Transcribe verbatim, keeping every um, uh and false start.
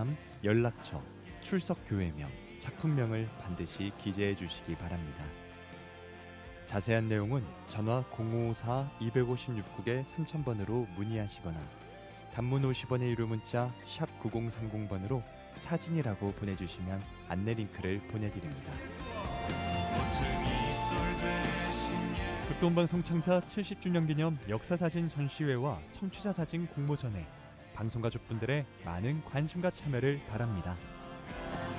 이름, 연락처, 출석 교회명, 작품명을 반드시 기재해 주시기 바랍니다. 자세한 내용은 전화 공오사 이오육 구 삼천 번으로 문의하시거나 단문 오십 원의 유료 문자 샵 구공삼공 번으로 사진이라고 보내주시면 안내 링크를 보내드립니다. 극동방송 창사 칠십 주년 기념 역사사진 전시회와 청취자사진 공모전에 방송가족분들의 많은 관심과 참여를 바랍니다.